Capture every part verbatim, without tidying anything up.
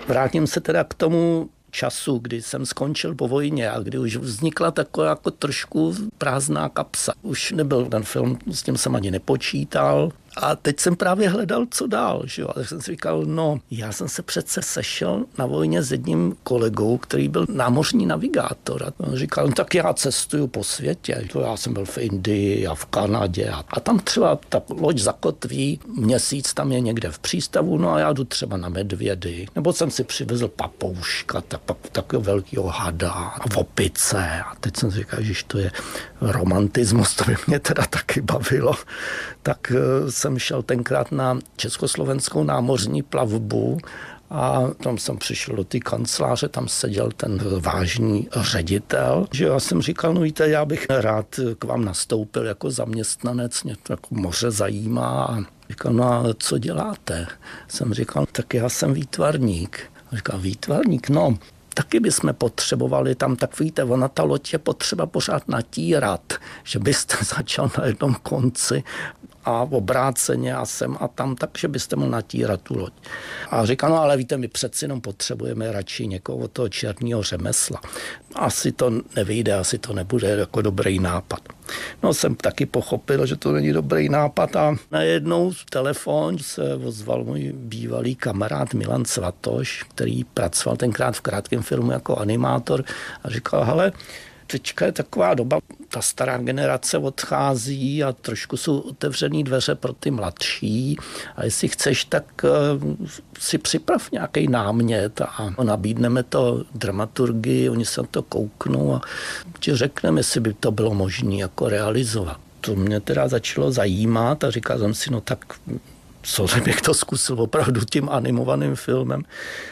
Vrátím se teda k tomu času, kdy jsem skončil po vojně a kdy už vznikla taková jako trošku prázdná kapsa. Už nebyl ten film, s tím jsem ani nepočítal. A teď jsem právě hledal, co dál. Že jo? A jsem si říkal, no, já jsem se přece sešel na vojně s jedním kolegou, který byl námořní navigátor. A on říkal, no, tak já cestuju po světě. To já jsem byl v Indii a v Kanadě. A, a tam třeba ta loď zakotví, měsíc tam je někde v přístavu, no a já jdu třeba na medvědy. Nebo jsem si přivezl papouška, tak, takového velkého hada a opice. A teď jsem si říkal, že to je romantismus, to by mě teda taky bavilo. Tak jsem šel tenkrát na československou námořní plavbu a tam jsem přišel do té kanceláře, tam seděl ten vážný ředitel, že já jsem říkal, no víte, já bych rád k vám nastoupil jako zaměstnanec, mě to jako moře zajímá. A říkal, no a co děláte? Jsem říkal, tak já jsem výtvarník. A říkal, výtvarník, no, taky bychom potřebovali tam, tak víte, ona ta loď je potřeba pořád natírat, že byste začal na jednom konci a obráceně a sem a tam, takže byste mohl natírat tu loď. A říkal, no ale víte, my přeci jenom potřebujeme radši někoho od toho černého řemesla. Asi to nevyjde, asi to nebude jako dobrý nápad. No jsem taky pochopil, že to není dobrý nápad a najednou telefon se ozval můj bývalý kamarád Milan Svatoš, který pracoval tenkrát v krátkém filmu jako animátor a říkal, hele, teďka je taková doba, ta stará generace odchází a trošku jsou otevřený dveře pro ty mladší a jestli chceš, tak uh, si připrav nějaký námět a nabídneme to dramaturgii, oni se na to kouknou a ti řekneme, jestli by to bylo možné jako realizovat. To mě teda začalo zajímat a říkal jsem si, no tak co bych to zkusil opravdu tím animovaným filmem.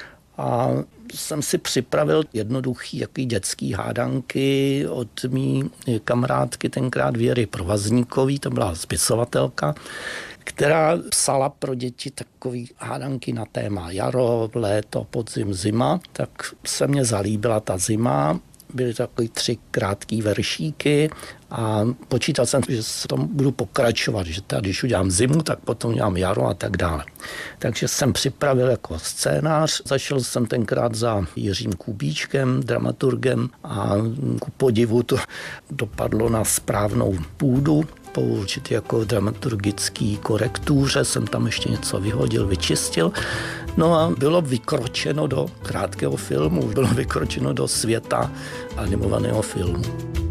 A jsem si připravil jednoduchý jaký dětský hádanky od mý kamarádky tenkrát Věry Provazníkový, to byla spisovatelka, která psala pro děti takový hádanky na téma jaro, léto, podzim, zima. Tak se mně zalíbila ta zima. Byly takový tři krátký veršíky a počítal jsem, že se tom budu pokračovat, že tady, když udělám zimu, tak potom udělám jaro a tak dále. Takže jsem připravil jako scénář, zašel jsem tenkrát za Jiřím Kubíčkem, dramaturgem a ku podivu to dopadlo na správnou půdu. Po určitě jako dramaturgický korektuře jsem tam ještě něco vyhodil, vyčistil. No a bylo vykročeno do krátkého filmu, bylo vykročeno do světa animovaného filmu.